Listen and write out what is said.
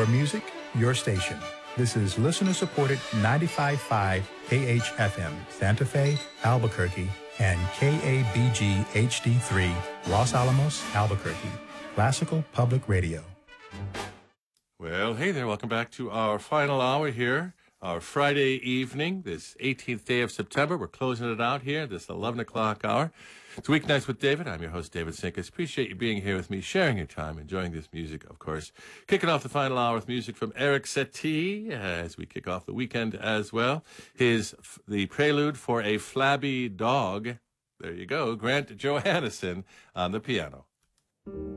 Your music, your station. This is listener-supported 95.5 KHFM, Santa Fe, Albuquerque, and KABG HD3, Los Alamos, Albuquerque. Classical Public Radio. Well, hey there. Welcome back to our final hour here, our Friday evening, this 18th day of September. We're closing it out here, this 11 o'clock hour. It's Weeknights with David. I'm your host, David Sinkus. Appreciate you being here with me, sharing your time, enjoying this music, of course. Kicking off the final hour with music from Eric Satie as we kick off the weekend as well. The prelude for a flabby dog. There you go. Grant Johannesson on the piano.